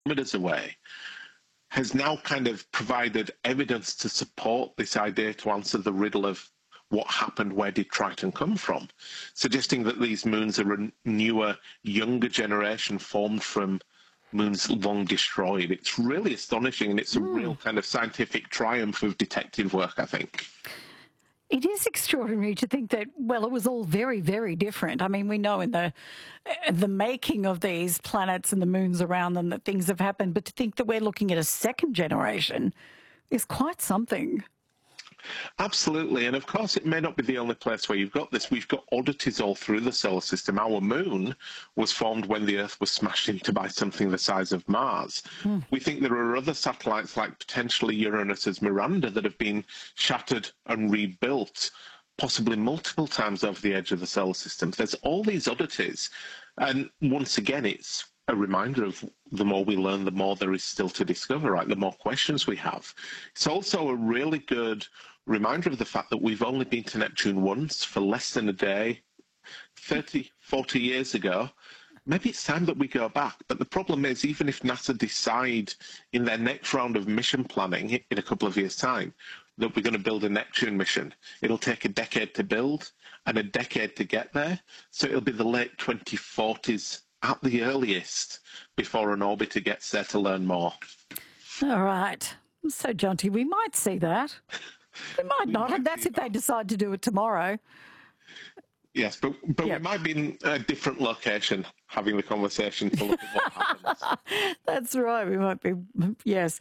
kilometers away, has now kind of provided evidence to support this idea to answer the riddle of what happened, where did Triton come from, suggesting that these moons are a newer, younger generation formed from moons long destroyed. It's really astonishing, and it's a real kind of scientific triumph of detective work, I think. It is extraordinary to think that, well, it was all very, very different. I mean, we know in the making of these planets and the moons around them that things have happened, but to think that we're looking at a second generation is quite something. Absolutely. And of course, it may not be the only place where you've got this. We've got oddities all through the solar system. Our moon was formed when the Earth was smashed into by something the size of Mars. We think there are other satellites, like potentially Uranus's Miranda, that have been shattered and rebuilt, possibly multiple times over the edge of the solar system. There's all these oddities. And once again, it's a reminder of the more we learn, the more there is still to discover, right? The more questions we have. It's also a really good reminder of the fact that we've only been to Neptune once for less than a day, 30, 40 years ago. Maybe it's time that we go back. But the problem is, even if NASA decide in their next round of mission planning in a couple of years' time that we're going to build a Neptune mission, it'll take a decade to build and a decade to get there. So it'll be the late 2040s at the earliest before an orbiter gets there to learn more. All right. So, Jonty, we might see that. We might not, and that's if they decide to do it tomorrow. Yes, but Yep. we might be in a different location having the conversation to look at what happens. That's right. We might be, yes.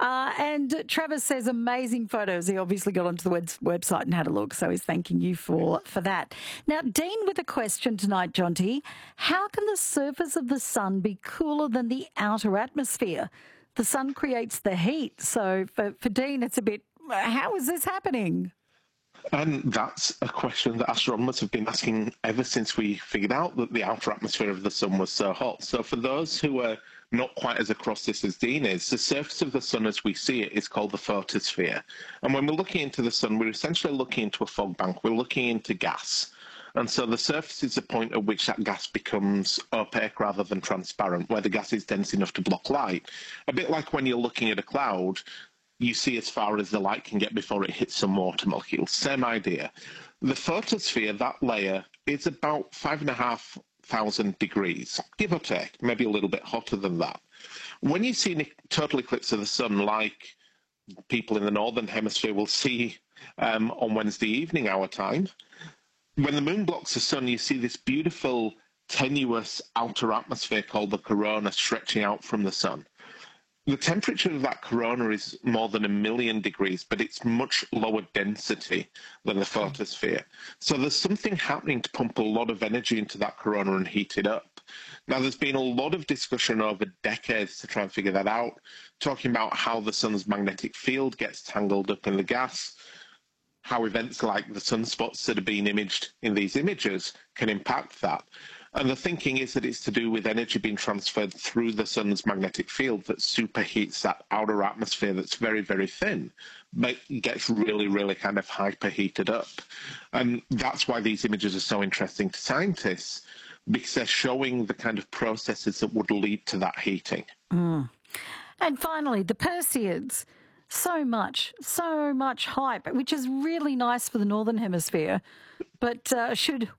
And Travis says amazing photos. He obviously got onto the website and had a look, so he's thanking you for that. Now, Dean with a question tonight, Jonty. How can the surface of the sun be cooler than the outer atmosphere? The sun creates the heat. So for Dean, it's a bit, how is this happening? And that's a question that astronomers have been asking ever since we figured out that the outer atmosphere of the sun was so hot. So for those who are not quite as across this as Dean is, the surface of the sun as we see it is called the photosphere. And when we're looking into the sun, we're essentially looking into a fog bank. We're looking into gas. And so the surface is the point at which that gas becomes opaque rather than transparent, where the gas is dense enough to block light. A bit like when you're looking at a cloud, you see as far as the light can get before it hits some water molecules. Same idea. The photosphere, that layer, is about 5,500 degrees, give or take, maybe a little bit hotter than that. When you see a total eclipse of the sun, like people in the northern hemisphere will see on Wednesday evening, our time, when the moon blocks the sun, you see this beautiful, tenuous outer atmosphere called the corona stretching out from the sun. The temperature of that corona is more than 1 million degrees, but it's much lower density than the photosphere. So there's something happening to pump a lot of energy into that corona and heat it up. Now, there's been a lot of discussion over decades to try and figure that out, talking about how the sun's magnetic field gets tangled up in the gas, how events like the sunspots that are being imaged in these images can impact that. And the thinking is that it's to do with energy being transferred through the sun's magnetic field that superheats that outer atmosphere that's very, very thin, but gets really, really kind of hyperheated up. And that's why these images are so interesting to scientists, because they're showing the kind of processes that would lead to that heating. And finally, the Perseids. So much hype, which is really nice for the Northern Hemisphere. But should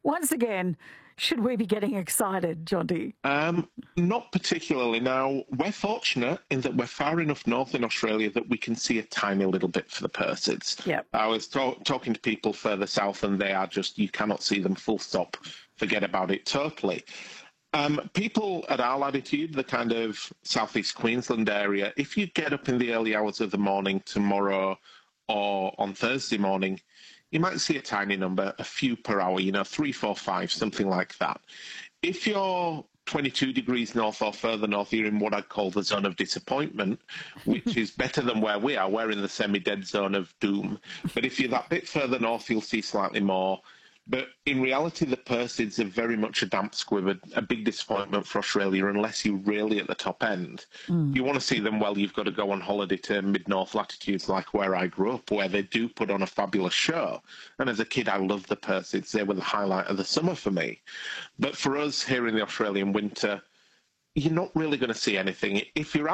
we be getting excited, Jonty? Not particularly. Now, we're fortunate in that we're far enough north in Australia that we can see a tiny little bit for the Perseids. Yep. I was talking to people further south, and they are just, you cannot see them, full stop. Forget about it totally. People at our latitude, the kind of southeast Queensland area, if you get up in the early hours of the morning tomorrow or on Thursday morning, you might see a tiny number, a few per hour, 3, 4, 5, something like that. If you're 22 degrees north or further north, you're in what I'd call the zone of disappointment, which is better than where we are. We're in the semi-dead zone of doom. But if you're that bit further north, you'll see slightly more. But in reality, the Perseids are very much a damp squib, a big disappointment for Australia, unless you're really at the top end. If you want to see them, well, you've got to go on holiday to mid-north latitudes like where I grew up, where they do put on a fabulous show. And as a kid, I loved the Perseids. They were the highlight of the summer for me. But for us here in the Australian winter, you're not really going to see anything. If you're